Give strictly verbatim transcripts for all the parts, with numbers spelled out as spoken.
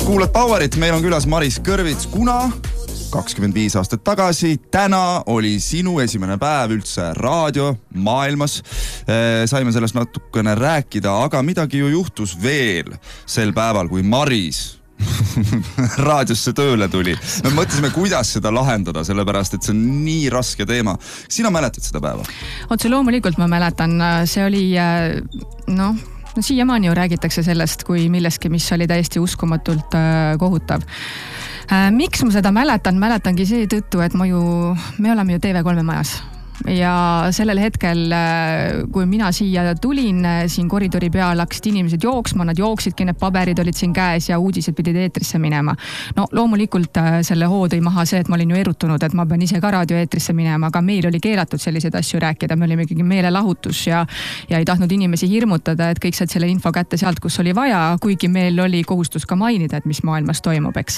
Kuulad Powerit, meil on külas Maris Kõrvits, kuna kakskümmend viis aastat tagasi, täna oli sinu esimene päev üldse raadio maailmas. Saime sellest natukene rääkida, aga midagi ju juhtus veel sel päeval, kui Maris raadiosse tööle tuli. Me mõtlesime, kuidas seda lahendada, sellepärast, et see on nii raske teema. Sina mäletad seda päeva? Otse loomulikult ma mäletan. See oli, noh, no siiamaani ju räägitakse sellest, kui milleski, mis oli täiesti uskumatult kohutav. Miks ma seda mäletan? Mäletangi see tõttu, et ma ju, me oleme ju T V kolme majas. Ja sellel hetkel, kui mina siia tulin, siin koridori peal hakkasid inimesed jooksma, nad jooksidki, need paberid olid siin käes ja uudised pidid eetrisse minema. No loomulikult selle hoo tõi maha see, et ma olin ju erutunud, et ma pean ise ka raadio eetrisse minema, aga meil oli keelatud selliseid asju rääkida. Me olime ikkagi meelelahutus ja, ja ei tahtnud inimesi hirmutada, et kõik said selle info kätte sealt, kus oli vaja, kuigi meil oli kohustus ka mainida, et mis maailmas toimub, eks.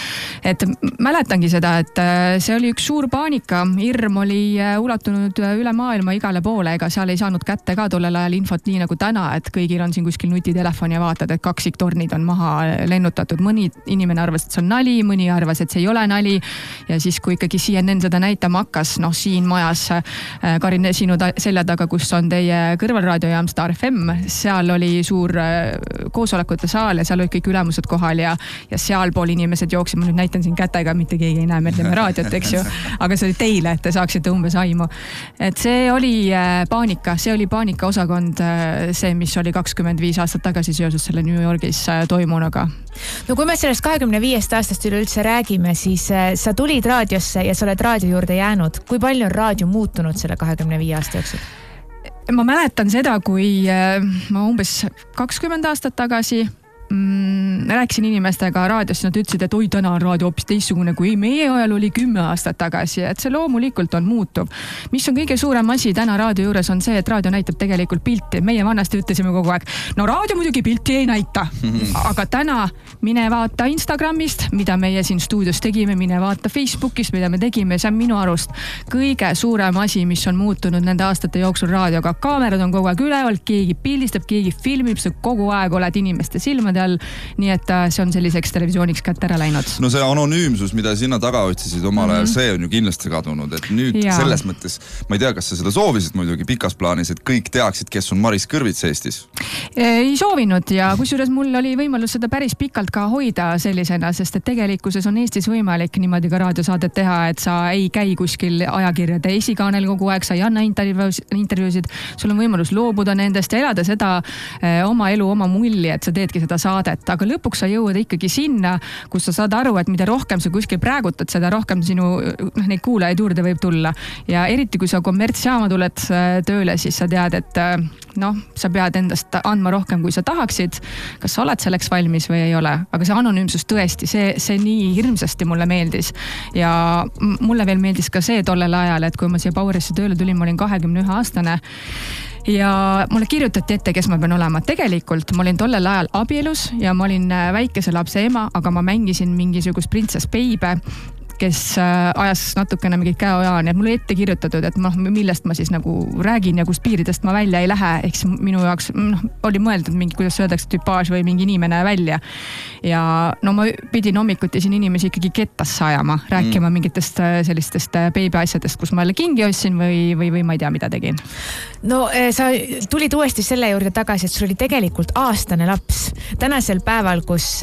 Et mäletangi seda, et see oli üks suur paanika, hirm oli ulatunud üle maailma igale poole, ega seal ei saanud kätte ka tollel ajal infot nii nagu täna, et kõigil on siin kuskil nutitelefon ja vaatad, et kaksiktornid on maha lennutatud. Mõni inimene arvas, et see on nali, mõni arvas, et see ei ole nali ja siis, kui ikkagi C N N seda näitama hakkas, noh siin majas Karin sinu selja taga, kus on teie kõrvalraadiojaam Star F M, seal oli suur koosolekute saal ja seal olid kõik ülemused kohal ja, ja sealpool inimesed jooksid, ma nüüd näitan siin kätega, mitte keegi ei näe, me teeme raadiot, eks ju, aga see oli teile, et te saaksite umbes aimu. Et see oli paanika, see oli paanika osakond, see, mis oli kakskümmend viis aastat tagasi seoses selle New Yorgis toimunuga. No kui me sellest kahekümne viiest aastast üleüldse räägime, siis sa tulid raadiosse ja sa oled raadio juurde jäänud. Kui palju on raadio muutunud selle kahekümne viie aasta jooksul? Ma mäletan seda, kui ma umbes kakskümmend aastat tagasi Mm, rääkisin inimestega raadios, nad ütlesid, et oi, täna on raadio hoopis teistsugune, kui meie ajal oli kümme aastat tagasi, et see loomulikult on muutuv. Mis on kõige suurem asi täna raadio juures on see, et raadio näitab tegelikult pilti. Meie vanasti ütlesime kogu aeg, no raadio muidugi pilti ei näita, aga täna mine vaata Instagramist, mida meie siin stuudios tegime, mine vaata Facebookist, mida me tegime, see on minu arust kõige suurem asi, mis on muutunud nende aastate jooksul raadioga. Kaamerad on kogu aeg üleval, keegi pildistab, keegi filmib, sa kogu aeg oled inimeste silmad all, nii et see on selliseks televisiooniks kätte ära läinud. No see anonüümsus, mida sina taga otsisid omal ajal, mm-hmm. see on ju kindlasti kadunud, et nüüd ja. Selles mõttes, ma ei tea, kas sa seda soovisid muidugi pikas plaanis, et kõik teaksid, kes on Maris Kõrvits Eestis? Ei soovinud ja kusjuures mul oli võimalus seda päris pikalt ka hoida sellisena, sest et tegelikkuses on Eestis võimalik niimoodi ka raadiosaadet teha, et sa ei käi kuskil ajakirjade esikaanel kogu aeg, sa ei anna intervjuusid, sul on võimalus loobuda nendest ja elada seda oma elu, oma mulli, et sa teedki seda saadet, aga lõpuks sa jõuad ikkagi sinna, kus sa saad aru, et mida rohkem sa kuskil praegutad, seda rohkem sinu neid kuulajaid juurde võib tulla. Ja eriti kui sa kommertsjaama tuled tööle, siis sa tead, et noh, sa pead endast andma rohkem, kui sa tahaksid. Kas sa oled selleks valmis või ei ole? Aga see anonüümsus tõesti, see, see nii hirmsasti mulle meeldis. Ja mulle veel meeldis ka see tollel ajal, et kui ma siia Powerisse tööle tulin, ma olin kahekümne ühe aastane ja mulle kirjutati ette, kes ma pean olema. Tegelikult ma olin tollel ajal abielus ja ma olin väikese lapse ema, aga ma mängisin mingisugust printsess Beibe, kes ajas natukene mingid käeojaani, et mulle ette kirjutatud, et noh, millest ma siis nagu räägin ja kust piiridest ma välja ei lähe, eks minu jaoks noh, oli mõeldud mingi, kuidas öeldakse, tüpaaž või mingi inimene välja. Ja no ma pidin hommikuti siin inimesi ikkagi kettasse ajama, rääkima mm. mingitest sellistest baby asjadest, kus ma jälle kingi ostsin või, või, või ma ei tea, mida tegin. No sa tulid uuesti selle juurde tagasi, et sul oli tegelikult aastane laps. Tänasel päeval, kus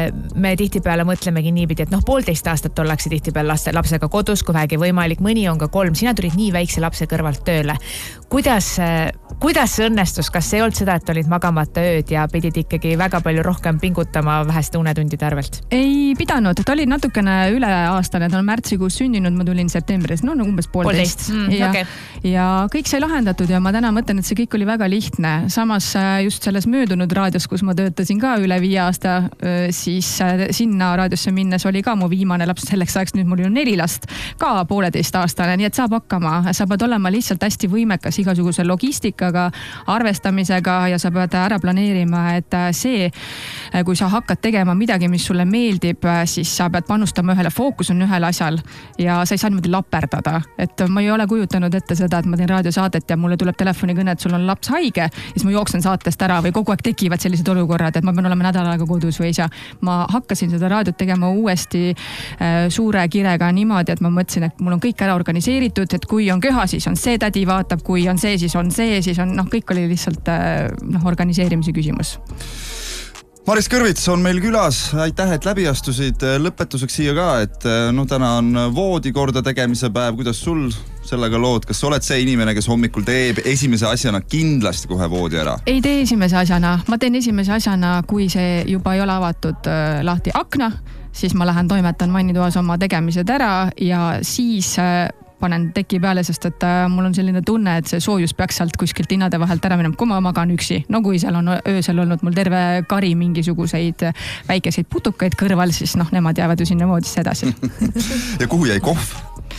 me tihtipeale mõtlemegi niipidi, et noh, poolteist aastat ollakse tihti peal laste, lapsega kodus, kui vähegi võimalik, mõni on ka kolm. Sina tulid nii väikse lapse kõrvalt tööle. Kuidas, kuidas see õnnestus? Kas ei olnud seda, et olid magamata ööd ja pidid ikkagi väga palju rohkem pingutama väheste unetundide arvelt? Ei pidanud, ta oli natukene üle aastane, ta on märtsikuus sündinud, ma tulin septembris, no umbes poolteist. Mm, ja, okay. ja kõik sai lahendatud ja ma täna mõtlen, et see kõik oli väga lihtne. Samas just selles möödunud raadios, kus ma töötasin ka üle viie aasta, siis sinna raadiosse minnes oli ka mu viimane laps selleks ajaks last, nüüd mul on neli last, ka pooleteist aastane, nii et saab hakkama. Sa pead olema lihtsalt hästi võimekas igasuguse logistikaga, arvestamisega ja sa pead ära planeerima, et see, kui sa hakkad tegema midagi, mis sulle meeldib, siis sa pead panustama ühele, fookus on ühel asjal ja sa ei saa niimoodi laperdada. Et ma ei ole kujutanud ette seda, et ma teen raadiosaadet ja mulle tuleb telefonikõne, et sul on laps haige, siis ma jooksen saatest ära või kogu aeg tekivad sellised olukorrad, et ma pean olema nädal aega kodus või ei saa. Ma hakkasin seda raadiot tegema uuesti äh, suure kirega niimoodi, et ma mõtlesin, et mul on kõik ära organiseeritud, et kui on köha, siis on see tädi vaatab, kui on see, siis on see, siis on, noh, kõik oli lihtsalt äh, noh, organiseerimise küsimus. Maris Kõrvits on meil külas, aitäh, et läbi astusid. Lõpetuseks siia ka, et no täna on voodi korda tegemise päev, kuidas sul sellega lood, kas sa oled see inimene, kes hommikul teeb esimese asjana kindlasti kohe voodi ära? Ei tee esimese asjana, ma teen esimese asjana, kui see juba ei ole avatud äh, lahti akna, siis ma lähen toimetan vannitoas oma tegemised ära ja siis äh, panen teki peale, sest et äh, mul on selline tunne, et see soojus peaks sealt kuskilt hinnade vahelt ära minema, kui ma magan üksi. No kui seal on öösel olnud mul terve kari mingisuguseid väikeseid putukaid kõrval, siis noh, nemad jäävad ju sinna voodisse edasi. Ja kuhu jäi kohv?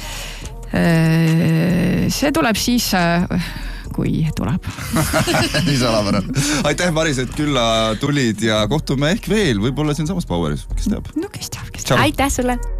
See tuleb siis, kui tuleb. Nii salapärane. Aitäh, Maris, et külla tulid ja kohtume ehk veel, võib-olla siin samas Poweris. Kes teab? No kes teab, kes teab. Aitäh sulle!